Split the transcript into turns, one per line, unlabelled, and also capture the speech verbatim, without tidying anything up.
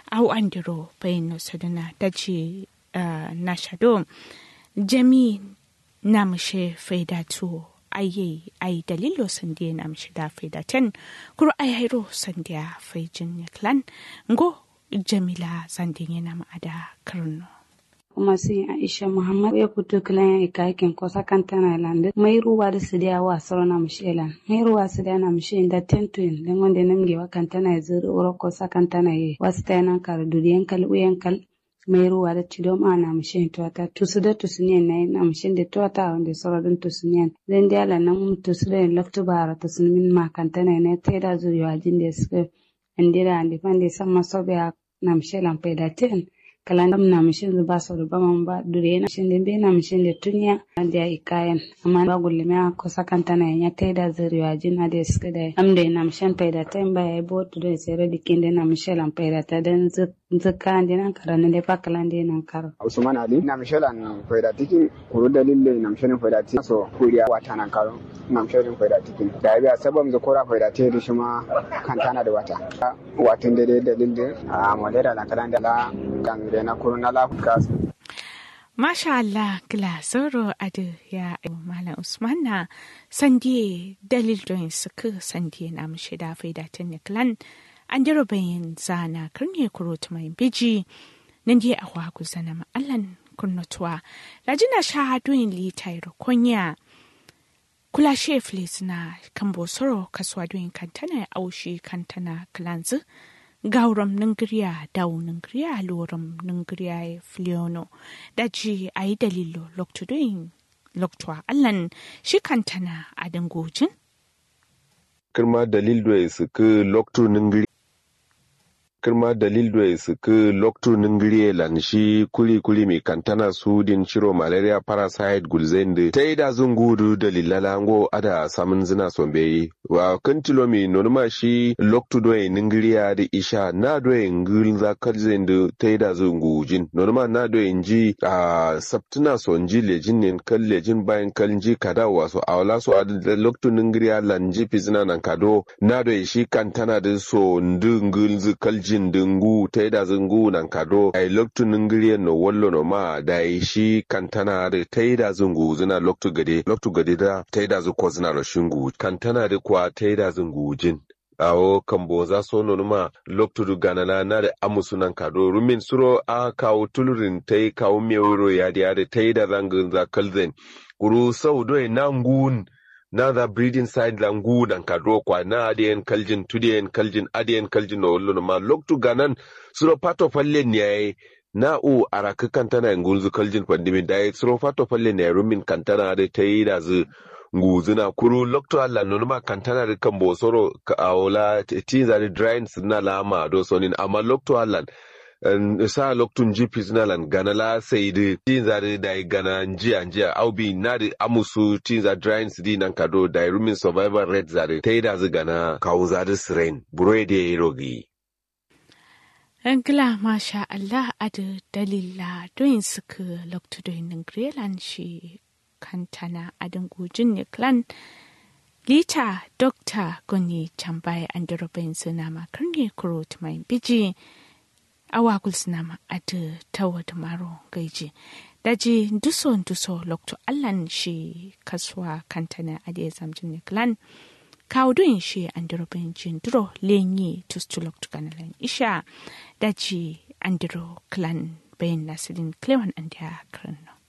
au andiro bayno sadana daji na shado jami namshe faida tu ayi ai dalilo sandiya namshe da faida ten kuro ai hairo sandiya faijin yaklan ngo jamila sandiya na ma'ada karno
kuma sai Aisha Muhammad ya fito kilan ya kakin kosa kantana lande mai ruwa da su da wa sarona mushelan mai ruwa su da na mushen da tentuin dan wanda namge wa kantana ya zuru uro kosa kantana ye wasta yana kar duriyan kal uyan kal mai ruwa da cidom ana mushen to ta tusu da tusuniyan na na mushen da to ta wanda sarodin tusuniyan dan da ala nan tusu da laktu bara tusunin ma kantana ne ta da zuriwa jin da suka andira ande pande sama sobe na mushelan paida ten kalandam na mishin ba so ba man ba dure na mishin be na mishin de tunya da ikayan amma ba gulle ma ko sakanta na nya teda zuriwa jina de skede amde na mishin peda temba e bo to de sere dikinde na mishin am peda ta den zakkan de nan karane de pakalande nan karo
Usman Ali na mishin an peda tikin ko dalille na mishin peda ti so kuriya wata nan karo na mishin peda tikin da ya sabam zakora peda te da shima kantana da wata watan de dalille a modera na kalanda la kan na kurna lafukas.
Masha Allah kila sauro adu ya Malam Usman na sandiye dalil don suka sandiye na mashi da faidatin niklan an jiro bayan zana karne kuro tumayin biji nan je a waku zana ma'allan kurnotuwa lajina shahadoyin litai konya kula sheflis na kambo soro kasuwa doyin kantana ya aushi kantana kilanzu gauram ningriya daw ningriya loram ningriya fliono daji ayi dalilo loktudoin loktwa allan shi kantana adan gojin
kirma dalil do su ke loktu ningri kirma dalil do su ke loktu ningri lan shi kuli kuli mi kantana su din ciro malaria parasite gulzende taida zungudu dalilala ngo ada samun zina sombe wa kantilomi norma shi loktu do ningriya da isha na do ngul za kalzende taida zungujin norma na do inji a saptuna sonji lejin nen kal lejin bayan kalji kada waso awla so ada loktu ningriya lanji pizina nan kado na do shi kantana da so ndungul zu kalji jin dingu ta yi da zungu nan kado ai loktu ningiriyan no wallo no ma da shi kantana da ta yi da zungu zina loktu gade loktu gade da ta yi da zu ko zina rashingu kantana da kuwa ta yi da zungu jin awo kambo za so no ma loktu du ganala na da amusu nan kado rumin suro a kawo tulurin ta yi kawo mewuro ya da ya ta yi da zangin za kalzen kuru sau doye na ngun na the breeding side langu dan kadro kwa na adiyen kaljin tudiyen kaljin adiyen kaljin no lolo ma loktu ganan suro pato falle ne yayi na u araka kantana ngulzu kaljin pandimi dai suro pato falle ne rumin kantana da tayi da zu nguzuna kuru loktu alla no ma kantana da kambo soro ka awla tinza da drains na lama do sonin amma loktu alla sa loktun jipis na lan gana la sai da tinza da da gana njiya njiya au bi na da amusu tinza drains di nan kado da rumin survivor red zare ta yi da zu gana kawo zare siren buro da ya rogi.
Angla masha Allah adu dalila doyin suka loktu doyin nan grelan shi kantana adin gujin ne klan lita dokta goni tambaye an da rubayin suna makar ne kuro tumayin biji awakul sinama adu tawad maro gaiji daji duso duso lokto allan shi kaswa kantana ade zamjin klan kawdun shi andiro benjin duro lenyi tustu lokto kanalan isha daji andiro klan bayin nasidin klewan andia krano